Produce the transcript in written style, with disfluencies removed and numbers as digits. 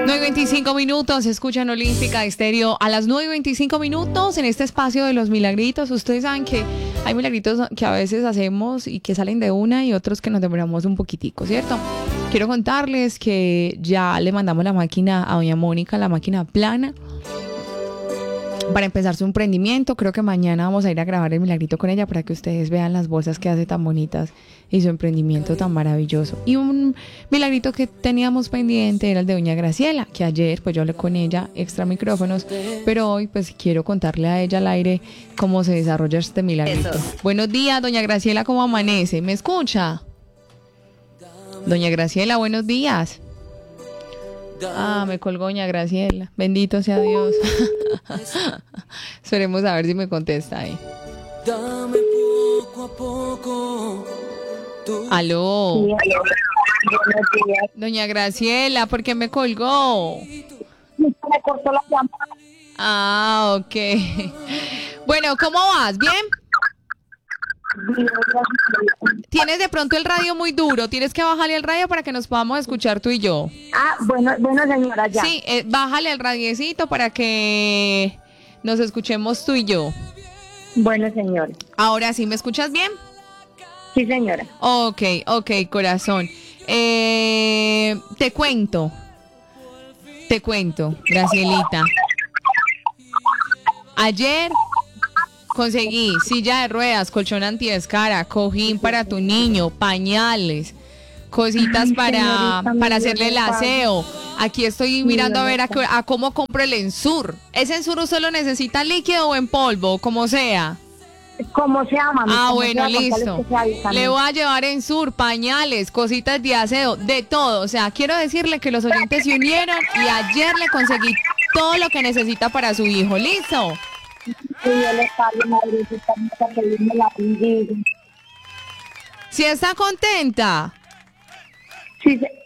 9:25, escuchan Olímpica Estéreo a las 9:25 en este espacio de los milagritos. Ustedes saben que hay milagritos que a veces hacemos y que salen de una y otros que nos demoramos un poquitico, ¿cierto? Quiero contarles que ya le mandamos la máquina a doña Mónica, la máquina plana, para empezar su emprendimiento. Creo que mañana vamos a ir a grabar el milagrito con ella para que ustedes vean las bolsas que hace tan bonitas y su emprendimiento tan maravilloso. Y un milagrito que teníamos pendiente era el de doña Graciela, que ayer pues yo hablé con ella extra micrófonos, pero hoy pues quiero contarle a ella al aire cómo se desarrolla este milagrito. Buenos días, doña Graciela, ¿cómo amanece? ¿Me escucha? Doña Graciela, buenos días. Me colgó doña Graciela. Bendito sea Dios. Esperemos a ver si me contesta ahí. Dame poco a poco. Aló. Sí, buenos días. Doña Graciela, ¿por qué me colgó? Me cortó la llamada. Ok. Bueno, ¿cómo vas? ¿Bien? Tienes de pronto el radio muy duro. Tienes que bajarle al radio para que nos podamos escuchar tú y yo. Bueno, señora, ya. Sí, bájale al radiecito para que nos escuchemos tú y yo. Bueno, señora. Ahora sí, ¿me escuchas bien? Sí, señora. Ok, corazón. Te cuento, Gracielita. Ayer conseguí silla de ruedas, colchón antidescara, cojín para tu niño, pañales, cositas para hacerle el aseo. Aquí estoy mirando a ver a cómo compro el Ensur. ¿Ese Ensur usted lo necesita líquido o en polvo? Como sea. ¿Cómo se llama? Bueno, listo. Le voy a llevar Ensur, pañales, cositas de aseo, de todo. O sea, quiero decirle que los oyentes se unieron y ayer le conseguí todo lo que necesita para su hijo. ¿Listo? ¿Sí está contenta? Sí,